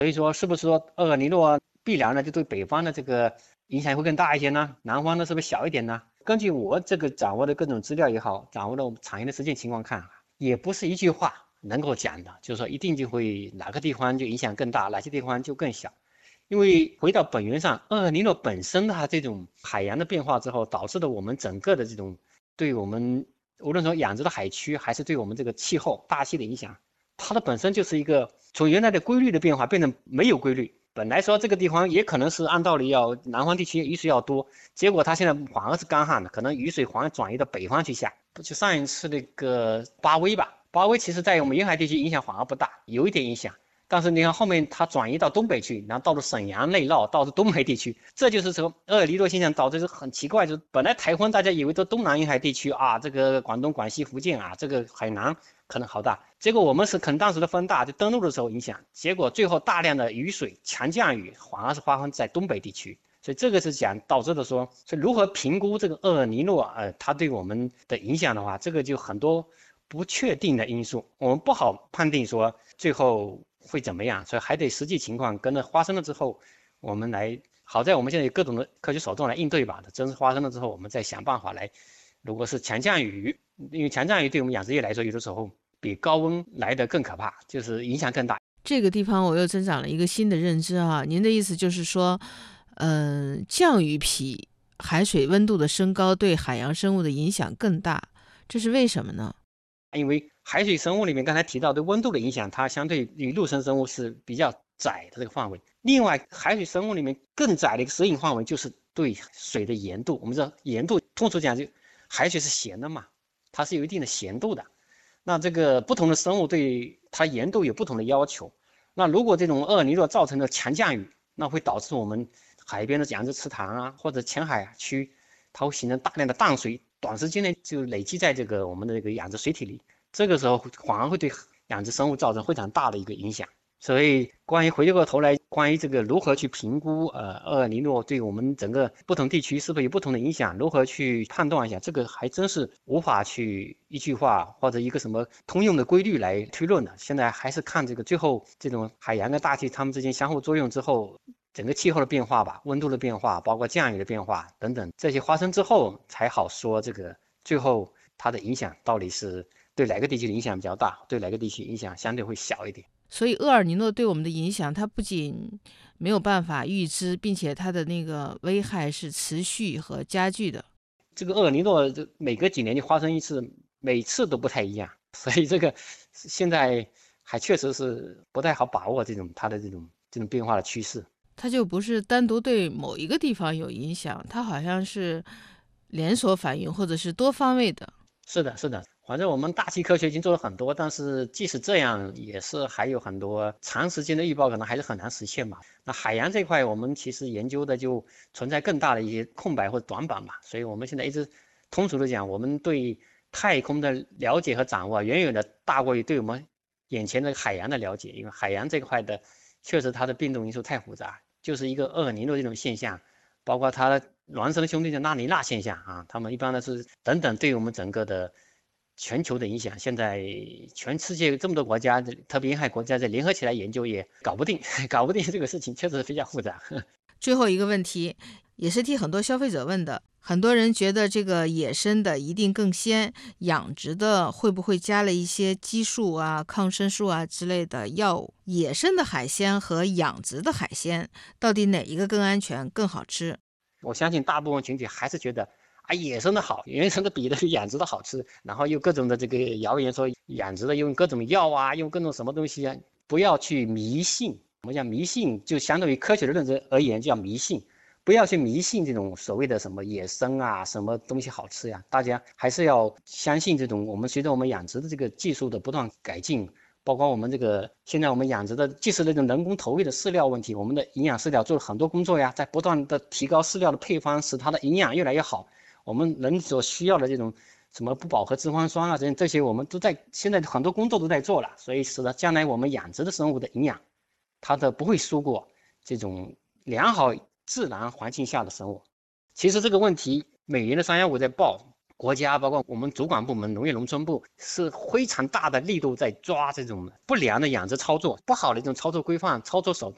所以说，是不是说厄尔尼诺必然呢就对北方的这个影响会更大一些呢？南方的是不是小一点呢？根据我这个掌握的各种资料也好，掌握的我们产业的实践情况看，也不是一句话能够讲的，就是说一定就会哪个地方就影响更大，哪些地方就更小。因为回到本源上，厄尔尼诺本身它这种海洋的变化之后，导致的我们整个的这种对我们无论说养殖的海区，还是对我们这个气候大气的影响，它的本身就是一个从原来的规律的变化变成没有规律。本来说这个地方也可能是按道理要南方地区雨水要多，结果它现在反而是干旱的，可能雨水反而转移到北方去下。就上一次那个巴威吧，巴威其实在我们沿海地区影响反而不大，有一点影响。但是你看后面它转移到东北去，然后到了沈阳内涝，到了东北地区，这就是说厄尔尼诺现象导致很奇怪，就是本来台风大家以为都东南沿海地区啊，这个广东、广西、福建啊，这个海南可能好大，结果我们是可能当时的风大，就登陆的时候影响，结果最后大量的雨水、强降雨反而是发生在东北地区。所以这个是讲导致的说，所以如何评估这个厄尔尼诺它对我们的影响的话，这个就很多不确定的因素，我们不好判定说最后会怎么样，所以还得实际情况跟着发生了之后，我们来。好在我们现在有各种的科学手段来应对吧，真实发生了之后，我们再想办法来。如果是强降雨，因为强降雨对我们养殖业来说，有的时候比高温来得更可怕，就是影响更大。 这个地方我又增长了一个新的认知啊，您的意思就是说，降雨比海水温度的升高对海洋生物的影响更大，这是为什么呢？ 因为海水生物里面刚才提到对温度的影响，它相对于陆生生物是比较窄的这个范围。另外，海水生物里面更窄的一个适应范围就是对水的盐度。我们知道盐度，通俗讲就海水是咸的嘛，它是有一定的咸度的。那这个不同的生物对它盐度有不同的要求。那如果这种厄尔尼诺造成的强降雨，那会导致我们海边的养殖池塘啊，或者浅海区，它会形成大量的淡水，短时间内就累积在这个我们的这个养殖水体里，这个时候反而会对养殖生物造成非常大的一个影响。所以，关于回过头来，关于这个如何去评估厄尔尼诺对我们整个不同地区是不是有不同的影响，如何去判断一下，这个还真是无法去一句话或者一个什么通用的规律来推论的。现在还是看这个最后这种海洋跟大气它们之间相互作用之后，整个气候的变化吧，温度的变化，包括降雨的变化等等，这些发生之后才好说这个最后它的影响到底是对哪个地区的影响比较大，对哪个地区影响相对会小一点。 所以厄尔尼诺对我们的影响，它不仅没有办法预知，并且它的那个危害是持续和加剧的。 这个厄尔尼诺每隔几年就发生一次，每次都不太一样，所以这个现在还确实是不太好把握它的这种变化的趋势。 它就不是单独对某一个地方有影响，它好像是连锁反应或者是多方位的。 是的，是的，反正我们大气科学已经做了很多，但是即使这样，也是还有很多长时间的预报可能还是很难实现嘛。那海洋这块，我们其实研究的就存在更大的一些空白或者短板嘛，所以我们现在一直通俗的讲，我们对太空的了解和掌握远远的大过于对我们眼前的海洋的了解，因为海洋这块的确实它的变动因素太复杂，就是一个厄尔尼诺这种现象。包括它孪生兄弟的拉尼娜现象啊，他们一般的是等等，对我们整个的全球的影响，现在全世界这么多国家，特别沿海国家在联合起来研究也搞不定，搞不定这个事情确实非常复杂。 最后一个问题，也是替很多消费者问的。很多人觉得这个野生的一定更鲜，养殖的会不会加了一些激素啊、抗生素啊之类的药物？野生的海鲜和养殖的海鲜，到底哪一个更安全、更好吃？ 我相信大部分群体还是觉得啊，野生的好，野生的比的养殖的好吃，然后又各种的这个谣言说养殖的用各种药啊，用各种什么东西啊，不要去迷信。我们讲迷信，就相对于科学的认知而言，叫迷信。不要去迷信这种所谓的什么野生啊，什么东西好吃呀，大家还是要相信这种随着我们养殖的这个技术的不断改进，包括我们这个现在我们养殖的，即使那种人工投喂的饲料问题，我们的营养饲料做了很多工作呀，在不断的提高饲料的配方，使它的营养越来越好。我们人所需要的这种什么不饱和脂肪酸啊，这些我们都在现在很多工作都在做了，所以使得将来我们养殖的生物的营养，它的不会输过这种良好自然环境下的生物。其实这个问题每年的315在报，国家包括我们主管部门农业农村部是非常大的力度在抓这种不良的养殖操作，不好的这种操作规范、操作手段。